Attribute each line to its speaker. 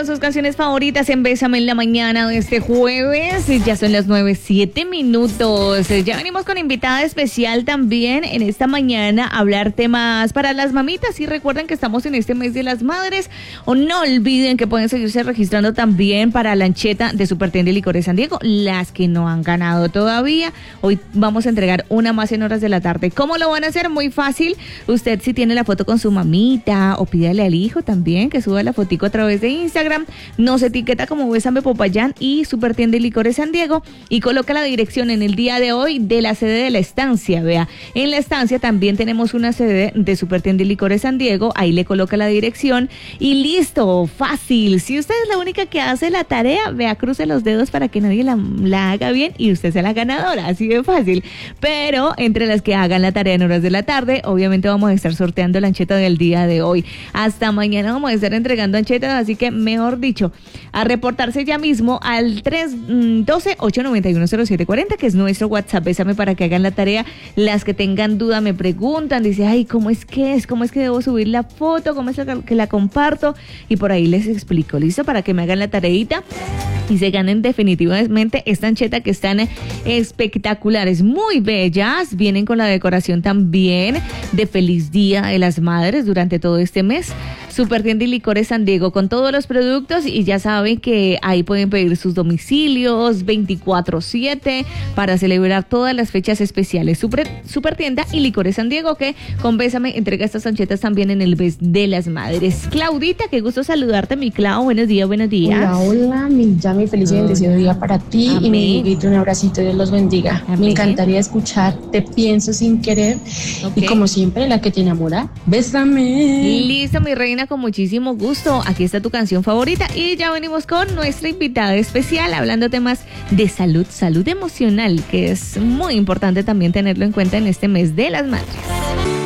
Speaker 1: con sus canciones favoritas en Bésame en la Mañana de este jueves. Ya son las 9:07. Ya venimos con invitada especial también en esta mañana a hablar temas para las mamitas. Y recuerden que estamos en este mes de las madres. O no olviden que pueden seguirse registrando también para la ancheta de Supertienda y Licores San Diego. Las que no han ganado todavía. Hoy vamos a entregar una más en horas de la tarde. ¿Cómo lo van a hacer? Muy fácil. Usted si tiene la foto con su mamita o pídale al hijo también que suba la fotico a través de Instagram, nos etiqueta como Bésame Popayán y Supertienda y Licores San Diego y coloca la dirección en el día de hoy de la sede de la estancia. Vea, en la estancia también tenemos una sede de Supertienda y Licores San Diego, ahí le coloca la dirección y listo, fácil. Si usted es la única que hace la tarea, vea, cruce los dedos para que nadie la haga bien y usted sea la ganadora, así de fácil. Pero entre las que hagan la tarea en horas de la tarde, obviamente vamos a estar sorteando la ancheta del día de hoy. Hasta mañana vamos a estar entregando anchetas, así que mejor dicho, a reportarse ya mismo al 312-891-0740, que es nuestro WhatsApp. Bésame para que hagan la tarea. Las que tengan duda me preguntan, dice, ay, ¿cómo es que debo subir la foto? ¿Cómo es que la comparto? Y por ahí les explico, ¿listo? Para que me hagan la tareita y se ganen definitivamente esta ancheta que están espectaculares, muy bellas, vienen con la decoración también de Feliz Día de las Madres durante todo este mes. Supertienda y Licores San Diego con todos los productos y ya saben que ahí pueden pedir sus domicilios 24/7 para celebrar todas las fechas especiales. Supertienda y Licores San Diego que con Bésame entrega estas anchetas también en el mes de las madres. Claudita, qué gusto saludarte, mi Clau. Buenos días, buenos días.
Speaker 2: Hola, mi feliz y bendecido día para ti. Amén. Y mi grito, un abracito, Dios los bendiga. Amén. Me encantaría escuchar Te Pienso Sin Querer. Okay. Y como siempre, la que te enamora, bésame.
Speaker 1: Listo, mi reina, con muchísimo gusto. Aquí está tu canción favorita y ya venimos con nuestra invitada especial hablando temas de salud emocional, que es muy importante también tenerlo en cuenta en este mes de las madres.